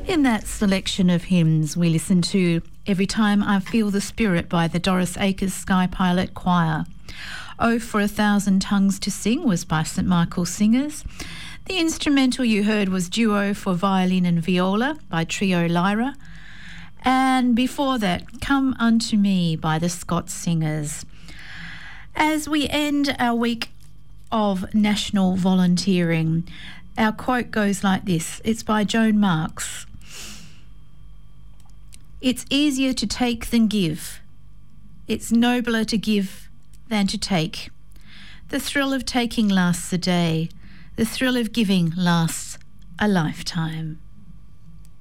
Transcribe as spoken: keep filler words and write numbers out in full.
In that selection of hymns, we listen to Every Time I Feel the Spirit by the Doris Akers Sky Pilot Choir. Oh, for a Thousand Tongues to Sing was by St Michael's Singers. The instrumental you heard was Duo for Violin and Viola by Trio Lyra. And before that, Come Unto Me by the Scots Singers. As we end our week of national volunteering, our quote goes like this. It's by Joan Marks. It's easier to take than give. It's nobler to give than to take. The thrill of taking lasts a day. The thrill of giving lasts a lifetime.